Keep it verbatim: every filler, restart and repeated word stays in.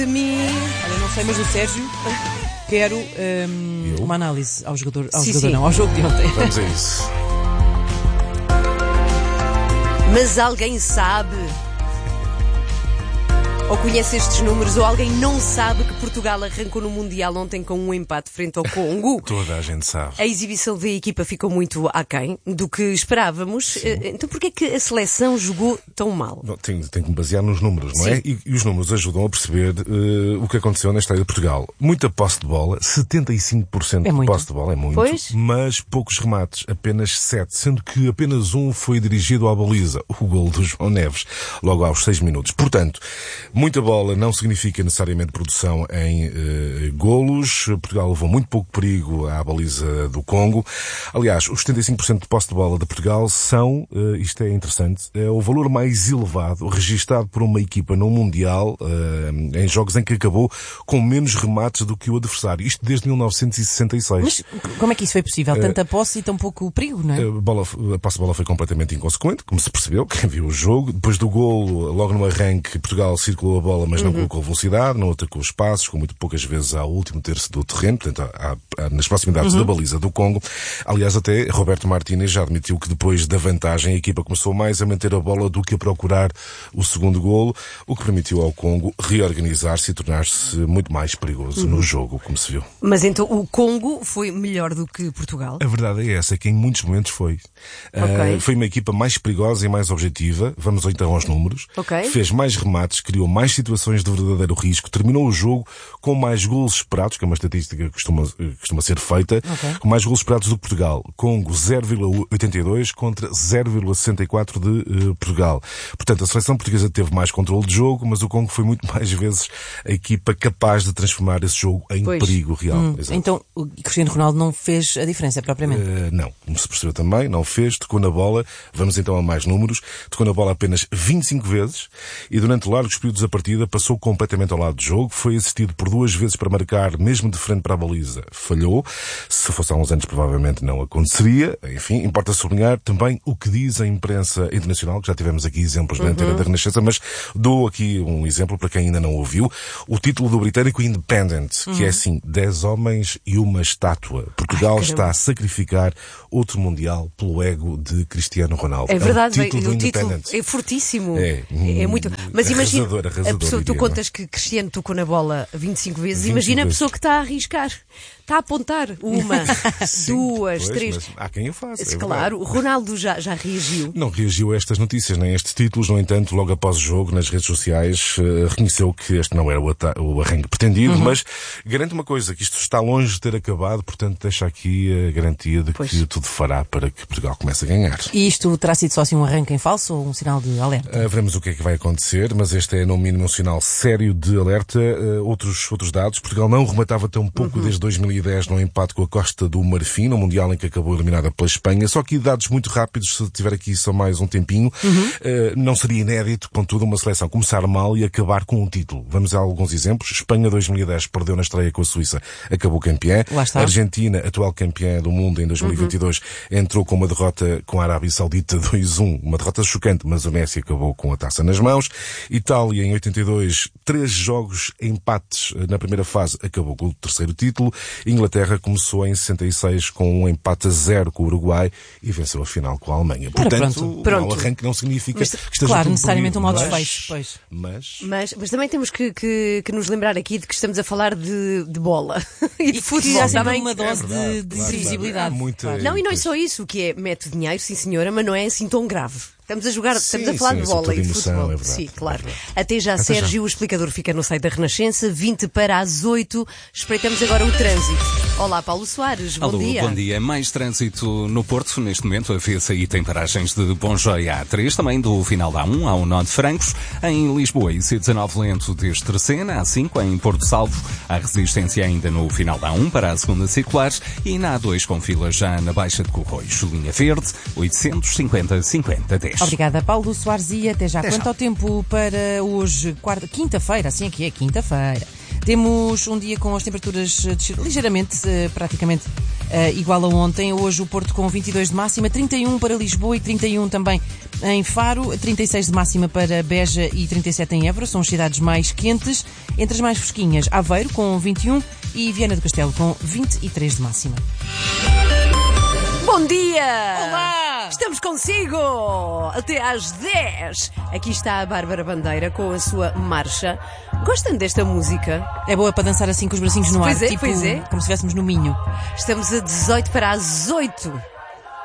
de mim. Olha, não sei, mas o Sérgio, quero um, uma análise ao jogador, ao Sim, jogador sim. não, ao jogo de ontem. Vamos a isso. Mas alguém sabe? Ou conhece estes números, ou alguém não sabe que Portugal arrancou no Mundial ontem com um empate frente ao Congo? Toda a gente sabe. A exibição da equipa ficou muito aquém do que esperávamos. Sim. Então porquê é que a seleção jogou tão mal? Bom, tem, tem que me basear nos números, não é? Sim. E, e os números ajudam a perceber uh, o que aconteceu na história de Portugal. Muita posse de bola, setenta e cinco por cento É de muito. posse de bola, é muito. Pois. Mas poucos remates, apenas sete, sendo que apenas um foi dirigido à baliza, o gol do João Neves, logo aos seis minutos. Portanto, muita bola não significa necessariamente produção em uh, golos. Portugal levou muito pouco perigo à baliza do Congo. Aliás, os setenta e cinco por cento de posse de bola de Portugal são, uh, isto é interessante, é o valor mais elevado registado por uma equipa no Mundial uh, em jogos em que acabou com menos remates do que o adversário. Isto desde mil novecentos e sessenta e seis. Mas como é que isso foi possível? Tanta posse e tão pouco perigo, não é? A, bola, a posse de bola foi completamente inconsequente, como se percebeu, quem viu o jogo. Depois do golo, logo no arranque, Portugal circulou a bola, mas não Uhum. colocou velocidade, não atacou espaços, com muito poucas vezes ao último terço do terreno, portanto, à, à, nas proximidades Uhum. da baliza do Congo. Aliás, até Roberto Martínez já admitiu que depois da vantagem a equipa começou mais a manter a bola do que a procurar o segundo golo, o que permitiu ao Congo reorganizar-se e tornar-se muito mais perigoso Uhum. no jogo, como se viu. Mas então o Congo foi melhor do que Portugal? A verdade é essa, que em muitos momentos foi. Ok. Uh, foi uma equipa mais perigosa e mais objetiva. Vamos então aos números. Ok. Fez mais remates, criou mais situações de verdadeiro risco, terminou o jogo com mais golos esperados, que é uma estatística que costuma, costuma ser feita, Ok. com mais golos esperados do que Portugal. Congo zero vírgula oitenta e dois contra zero vírgula sessenta e quatro de uh, Portugal. Portanto, a seleção portuguesa teve mais controle de jogo, mas o Congo foi muito mais vezes a equipa capaz de transformar esse jogo em Pois. perigo real. Hum, Exato. então, o Cristiano Ronaldo não fez a diferença propriamente. Uh, não, como se percebeu também, não fez, tocou na bola, vamos então a mais números, tocou na bola apenas vinte e cinco vezes e durante largos períodos da partida passou completamente ao lado do jogo, foi assistido por duas vezes para marcar, mesmo de frente para a baliza, falhou, se fosse há uns anos provavelmente não aconteceria, enfim, importa sublinhar também o que diz a imprensa internacional, que já tivemos aqui exemplos na antena da Renascença, mas dou aqui um exemplo para quem ainda não ouviu, o título do britânico Independent, que é assim, dez homens e uma estátua. Portugal Ai, está a sacrificar outro Mundial pelo ego de Cristiano Ronaldo. É verdade, é um título o do título Independent. é fortíssimo. É, É, muito. Mas imagina, arrasador, arrasador, a pessoa, tu diria, contas que Cristiano tocou na bola vinte e cinco vezes, vinte e cinco imagina a vezes. pessoa que está a arriscar, está a apontar uma, Sim, duas, pois, três. mas há quem o faça. é Claro, o Ronaldo já, já reagiu. Não reagiu a estas notícias, nem a estes títulos. No entanto, logo após o jogo, nas redes sociais, uh, reconheceu que este não era o, o arranque pretendido, Uhum. mas garante uma coisa, que isto está longe de ter acabado, portanto deixa aqui a garantia de Pois. que tudo fará para que Portugal comece a ganhar. E isto terá sido só assim um arranque em falso ou um sinal de alerta? Uh, veremos o que é que vai acontecer, mas este é no mínimo um sinal sério de alerta. Uh, outros, outros dados, Portugal não rematava tão pouco Uhum. desde dois mil e dez no empate com a Costa do Marfim, no Mundial em que acabou eliminada pela Espanha. Só que dados muito rápidos, se tiver aqui só mais um tempinho, Uhum. uh, não seria inédito, contudo, uma seleção começar mal e acabar com um título. Vamos a alguns exemplos. Espanha dois mil e dez perdeu na estreia com a Suíça, acabou campeã. Lá está. A Argentina, atual campeã do mundo em dois mil e vinte e dois, Uhum. entrou com uma derrota com a Arábia Saudita dois a um. Uma derrota chocante, mas o Messi acabou com a taça nas mãos. Itália, em oitenta e dois, três jogos empates na primeira fase, acabou com o terceiro título. Inglaterra começou em sessenta e seis com um empate a zero com o Uruguai e venceu a final com a Alemanha. Ora, Portanto, pronto. o Pronto. mau arranque não significa Mas, que esteja claro, tudo necessariamente um mau perdido, desfecho, pois. Mas... Mas, mas também temos que, que, que nos lembrar aqui de que estamos a falar de, de bola e de E futebol que há sempre também. uma dose É verdade, de, de claro, imprevisibilidade. claro. Há muita- Claro. Não, e não é Pois. só isso, o que é mete dinheiro, sim senhora, mas não é assim tão grave. Estamos a jogar, Sim, estamos a falar sim, de sob bola toda e de emoção, futebol. é verdade, Sim, é claro. verdade. Até já, Até Sérgio, já. o explicador fica no site da Renascença, vinte para as oito. Espreitamos agora o trânsito. Olá, Paulo Soares, bom Alô, dia. bom dia. Mais trânsito no Porto, neste momento. A vê-se aí tem paragens de Bom Joia A três, também do final da A um ao nó de Francos. Em Lisboa, I C dezenove lento desde Terceira, A cinco em Porto Salvo. A resistência ainda no final da A um para a segunda circular. E na A dois com fila já na Baixa de Corroios. Linha Verde, oitocentos e cinquenta, cinquenta, dez. Obrigada, Paulo Soares, e até já. Até Quanto já. ao tempo para hoje, quarta, quinta-feira, assim aqui é quinta-feira. Temos um dia com as temperaturas eh, descer ligeiramente, eh, praticamente eh, igual a ontem. Hoje o Porto com vinte e dois de máxima, trinta e um para Lisboa e trinta e um também Em Faro, trinta e seis de máxima para Beja e trinta e sete em Évora, são as cidades mais quentes. Entre as mais fresquinhas, Aveiro com vinte e um e Viana do Castelo com vinte e três de máxima. Bom dia! Olá! Estamos consigo! Até às dez! Aqui está a Bárbara Bandeira com a sua marcha. Gostam desta música? É boa para dançar assim com os bracinhos no Pois ar, é, tipo pois é. como se estivéssemos no Minho. Estamos a dezoito para as oito.